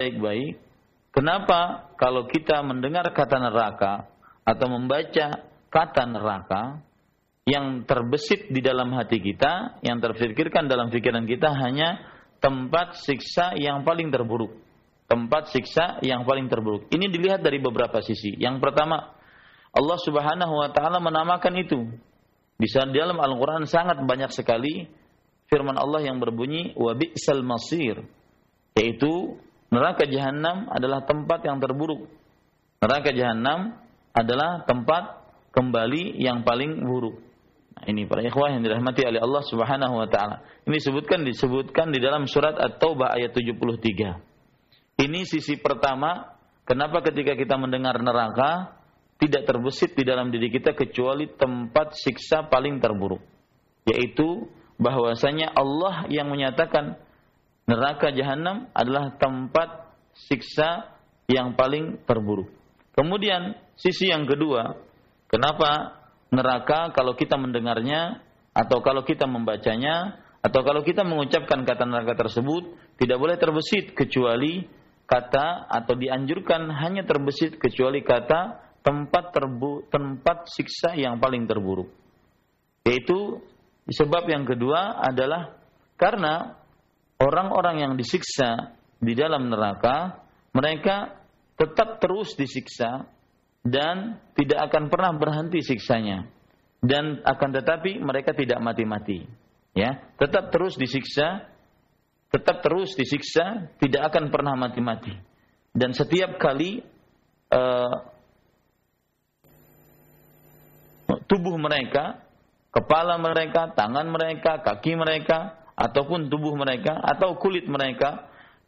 baik-baik, kenapa kalau kita mendengar kata neraka atau membaca kata neraka, yang terbesit di dalam hati kita, yang terfikirkan dalam pikiran kita hanya tempat siksa yang paling terburuk. Tempat siksa yang paling terburuk. Ini dilihat dari beberapa sisi. Yang pertama, Allah Subhanahu wa taala menamakan itu. Di dalam Al-Qur'an sangat banyak sekali firman Allah yang berbunyi wa bi'sal masir, yaitu neraka jahanam adalah tempat yang terburuk. Neraka jahanam adalah tempat kembali yang paling buruk. Nah, ini para ikhwah yang dirahmati oleh Allah Subhanahu wa taala. Ini disebutkan di dalam surat At-Taubah ayat 73. Ini sisi pertama, kenapa ketika kita mendengar neraka tidak terbesit di dalam diri kita kecuali tempat siksa paling terburuk, yaitu bahwasanya Allah yang menyatakan neraka jahanam adalah tempat siksa yang paling terburuk. Kemudian sisi yang kedua, kenapa neraka kalau kita mendengarnya atau kalau kita membacanya atau kalau kita mengucapkan kata neraka tersebut tidak boleh terbesit kecuali kata atau dianjurkan hanya terbesit kecuali kata tempat siksa yang paling terburuk. Yaitu sebab yang kedua adalah karena orang-orang yang disiksa di dalam neraka, mereka tetap terus disiksa dan tidak akan pernah berhenti siksanya. Dan akan tetapi mereka tidak mati-mati. Ya, tetap terus disiksa, tidak akan pernah mati-mati. Dan setiap kali tubuh mereka, kepala mereka, tangan mereka, kaki mereka, ataupun tubuh mereka atau kulit mereka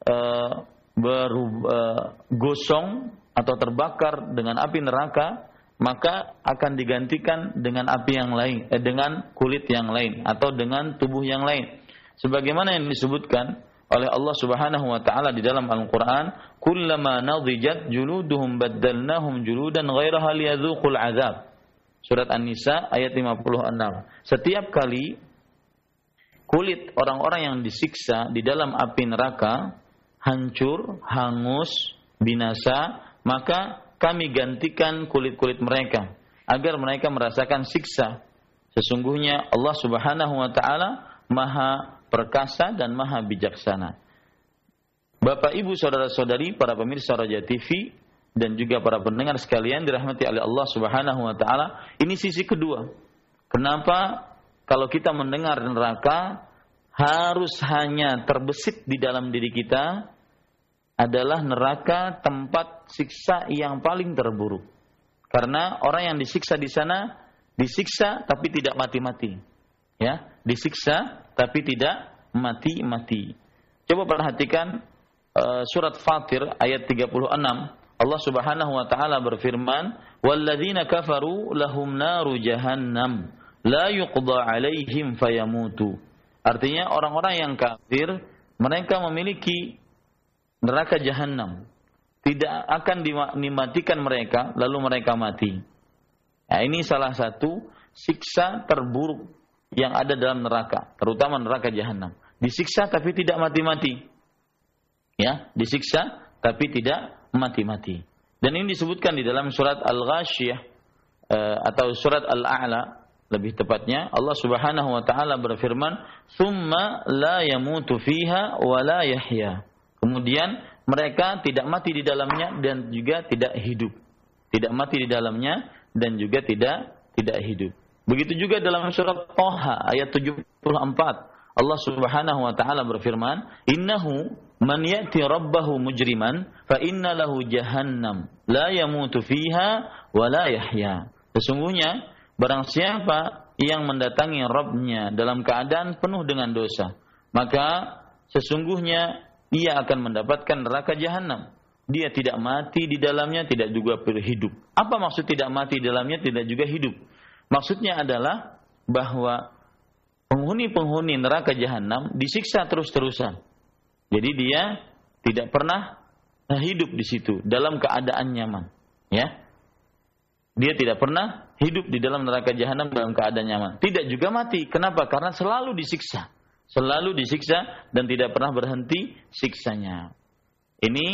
gosong atau terbakar dengan api neraka, maka akan digantikan dengan api yang lain, dengan kulit yang lain atau dengan tubuh yang lain. Sebagaimana yang disebutkan oleh Allah Subhanahu wa taala di dalam Al-Qur'an, "Kullama nadijat juluduhum baddalnahum juludan ghairaha liyadzuqul 'adzab." Surat An-Nisa ayat 56. Setiap kali kulit orang-orang yang disiksa di dalam api neraka hancur, hangus, binasa, maka kami gantikan kulit-kulit mereka agar mereka merasakan siksa. Sesungguhnya Allah Subhanahu wa taala Maha perkasa dan Maha bijaksana. Bapak, Ibu, saudara-saudari, para pemirsa Raja TV dan juga para pendengar sekalian dirahmati oleh Allah Subhanahu wa taala, ini sisi kedua. Kenapa kalau kita mendengar neraka harus hanya terbesit di dalam diri kita adalah neraka tempat siksa yang paling terburuk. Karena orang yang disiksa di sana disiksa tapi tidak mati-mati. Ya, disiksa tapi tidak mati-mati. Coba perhatikan surat Fatir ayat 36. Allah Subhanahu wa taala berfirman, "Walladzina kafaru lahum naru jahannam la yuqda 'alaihim fayamutu." Artinya orang-orang yang kafir mereka memiliki neraka jahanam. Tidak akan dimatikan mereka lalu mereka mati. Nah, ini salah satu siksa terburuk yang ada dalam neraka, terutama neraka jahanam. Disiksa tapi tidak mati-mati. Ya, disiksa tapi tidak mati-mati. Dan ini disebutkan di dalam surat Al-Ghasyiyah atau surat Al-A'la lebih tepatnya. Allah Subhanahu wa taala berfirman, "Tsumma la yamutu fiha wa la yahya." Kemudian mereka tidak mati di dalamnya dan juga tidak hidup. Tidak mati di dalamnya dan juga tidak hidup. Begitu juga dalam surat Thaha ayat 74. Allah Subhanahu wa taala berfirman, "Innahu man ya'ti rabbahu mujriman fa inna lahu jahannam la yamutu fiha wa la yahya." Sesungguhnya barang siapa yang mendatangi Rabb-nya dalam keadaan penuh dengan dosa, maka sesungguhnya ia akan mendapatkan neraka jahanam. Dia tidak mati di dalamnya, tidak juga hidup. Apa maksud tidak mati di dalamnya, tidak juga hidup? Maksudnya adalah bahwa penghuni-penghuni neraka jahanam disiksa terus-terusan. Jadi dia tidak pernah hidup di situ dalam keadaan nyaman. Ya, dia tidak pernah hidup di dalam neraka jahanam dalam keadaan nyaman. Tidak juga mati. Kenapa? Karena selalu disiksa dan tidak pernah berhenti siksanya. Ini